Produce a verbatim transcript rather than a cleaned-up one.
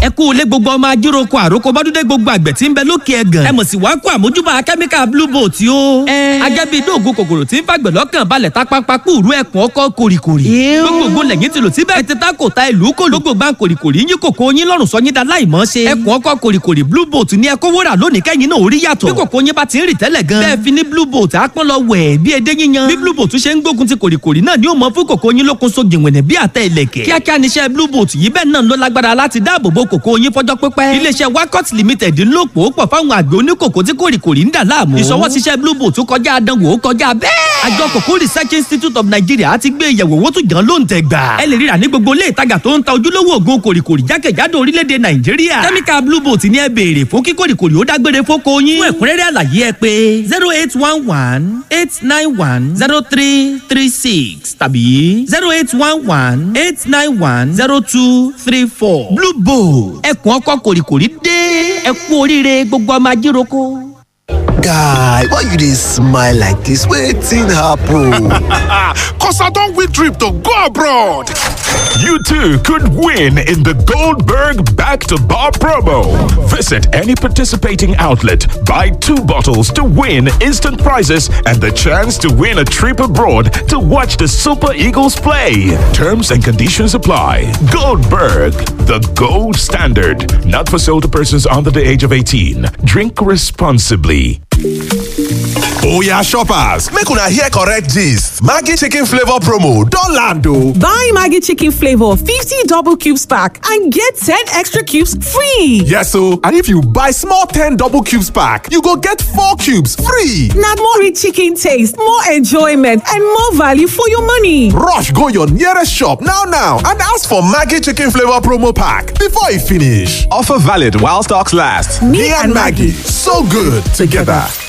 ẹ kú ilé gbogbo ọmọ ajíroko àròkọ bọ́dúndé gbogbo àgbẹ̀ tí ń bẹ lókè ẹ̀gàn. ẹ mọ̀ sí wàá kó àmójúbà kẹ́míkà blue boat o. agẹ́bí dóògùn kòkòrò tí ń fàgbẹ̀ lọ́kàn balẹ̀ tápápá kúrú ẹ̀kún ọkọ̀ kòrìkòrì. gbogbo lẹ́yìn ti lò síbẹ̀. ẹ ti ta kò ta ìlú kò lógbò gbà kòrìkòrì yín kòkó yín lọ́rùn sọ yín da láìmọ́ ṣe. ẹ̀kún ọkọ̀ kòrìkòrì blue boat ni ẹ kó wúrà lónìí kẹ́yìn náà orí yàtọ̀. bí kòkó yín bá ti ń rì tẹ́lẹ̀ gan. bẹ́ẹ̀ fi ní blue boat àpọ́n lọ wẹ̀ bí edé yíyan. bí blue boat ṣe ń gbógun ti kòrìkòrì náà ni ó mọ fún kòkó yín lókun so jìnwìnì bí àtẹ ìlẹ̀kẹ̀. kíákíá níṣẹ́ blue boat yìí bẹ́ẹ̀ náà ló lágbára láti dáàbò bo kòkó yín fọjọ́ pípẹ́. iléeṣẹ́ wakot limited ń lò pò pọ̀ fáwọn àgbẹ̀ oníkòkó tí kòrìkòrì ń dà láàmú. ìṣọwọ́síṣẹ́ blue boat kọjá àdánwò kọjá bẹ́ẹ̀. àjọ kòkó research institute of nigeria ti gbé ìyẹ̀wò owó tó jàn ló ń tẹ̀ gbà. ẹ lè ríra ní gbogbo ilé ìtajà tó ń ta ojúlówó ògùn kòrìkòrì jákèjádò orílẹ̀-èdè nàìjíríà. kẹ́míkà blue boat ni ẹ béèrè fún kí kòrìkòrì ó dágbére fóko yín. fún ẹ̀kúnrẹ́rẹ́ àlàyé ẹ pé zero eight one one eight nine one zero three three six tàbí zero eight one one eight nine one zero two three four. blue boat ẹkùn ọkọ kòrìkòrì dé ẹ kú oríire gbogbo ọmọ ajíroko. Guy, why you dey smile like this? Wetin happen? Cause I don win trip to go abroad. You too could win in the Goldberg Back to Bar promo. Visit any participating outlet, buy two bottles to win instant prizes and the chance to win a trip abroad to watch the Super Eagles play. Terms and conditions apply. Goldberg, the gold standard. Not for sale to persons under the age of eighteen. Drink responsibly. Oya shoppers, make una hear correct gist. Maggi chicken flavor promo don land o. Buy Maggi chicken flavor fifty double cubes pack and get ten extra cubes free. Yes o, and if you buy small ten double cubes pack, you go get four cubes free. Na more rich chicken taste, more enjoyment and more value for your money. Rush go your nearest shop now now and ask for Maggi chicken flavor promo pack before e finish. Offer valid while stocks last. Me, Me and Maggi, so good together.